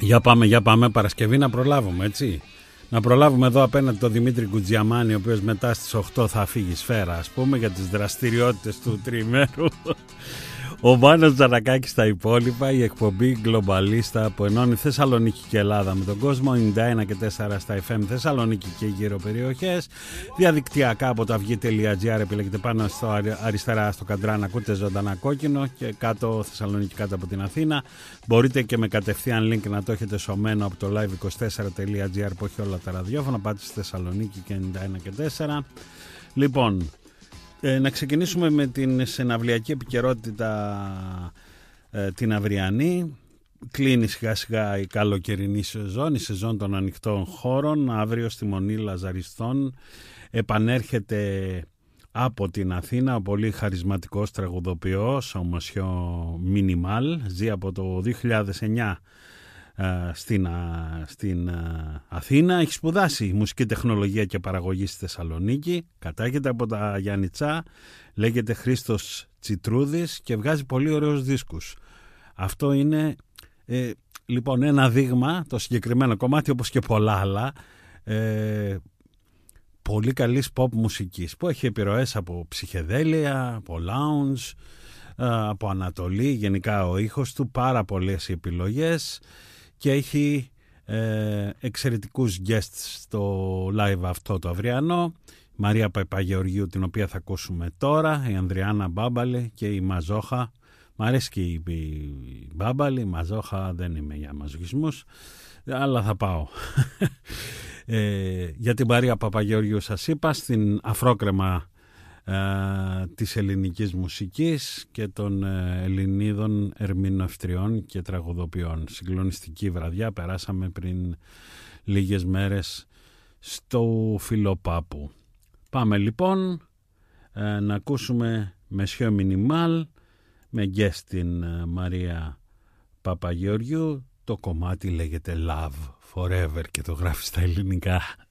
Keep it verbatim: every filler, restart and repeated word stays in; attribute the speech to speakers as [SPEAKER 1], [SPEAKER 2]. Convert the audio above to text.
[SPEAKER 1] Για πάμε, για πάμε Παρασκευή να προλάβουμε, έτσι. Να προλάβουμε εδώ απέναντι τον Δημήτρη Κουτζιαμάνη, ο οποίος μετά στις οκτώ θα φύγει σφαίρα, ας πούμε, για τις δραστηριότητες του τριημέρου. Ο Μάνος Τζανακάκης στα υπόλοιπα, η εκπομπή Γκλομπαλίστα που ενώνει Θεσσαλονίκη και Ελλάδα με τον κόσμο, ενενήντα ένα και τέσσερα στα εφ εμ Θεσσαλονίκη και γύρω περιοχές. Διαδικτυακά από το αυγή τελεία τζι άρ επιλέγετε πάνω στο αριστερά στο καντράν, ακούτε ζωντανά κόκκινο και κάτω Θεσσαλονίκη κάτω από την Αθήνα. Μπορείτε και με κατευθείαν link να το έχετε σωμένο από το live είκοσι τέσσερα τελεία τζι άρ που έχει όλα τα ραδιόφωνα. Πάτε στη Θεσσαλονίκη και ενενήντα ένα και τέσσερα. Λοιπόν, Ε, να ξεκινήσουμε με την συναυλιακή επικαιρότητα ε, την αυριανή. Κλείνει σιγά σιγά η καλοκαιρινή σεζόν, η σεζόν των ανοιχτών χώρων. Αύριο στη Μονή Λαζαριστών επανέρχεται από την Αθήνα ο πολύ χαρισματικός τραγουδοποιός, ο Μοσιό Μινιμάλ. Ζει από το δύο χιλιάδες εννιά στην, στην Αθήνα. Έχει σπουδάσει μουσική τεχνολογία και παραγωγή στη Θεσσαλονίκη. Κατάγεται από τα Γιάννητσά. Λέγεται Χρήστος Τσιτρούδης και βγάζει πολύ ωραίους δίσκους. Αυτό είναι ε, λοιπόν ένα δείγμα, το συγκεκριμένο κομμάτι, όπως και πολλά άλλα, ε, πολύ καλής pop μουσικής που έχει επιρροές από ψυχεδέλεια, από lounge, από Ανατολή. Γενικά ο ήχος του, πάρα πολλές επιλογές. Και έχει ε, εξαιρετικούς guests στο live αυτό το αυριανό. Μαρία Παπαγεωργίου, την οποία θα ακούσουμε τώρα, η Ανδριάννα Μπάμπαλη και η Μαζόχα. Μ' αρέσει και η, η Μπάμπαλη, η Μαζόχα δεν είμαι για μαζοχισμούς, αλλά θα πάω. ε, για την Μαρία Παπαγεωργίου σας είπα, στην αφρόκρεμα Uh, της ελληνικής μουσικής και των uh, Ελληνίδων ερμηνευτριών και τραγουδοποιών. Συγκλονιστική βραδιά περάσαμε πριν λίγες μέρες στο Φιλοπάπου. Πάμε λοιπόν uh, να ακούσουμε Μεσιό Μινιμάλ με guest την uh, Μαρία Παπαγεωργίου. Το κομμάτι λέγεται Love Forever και το γράφει στα ελληνικά.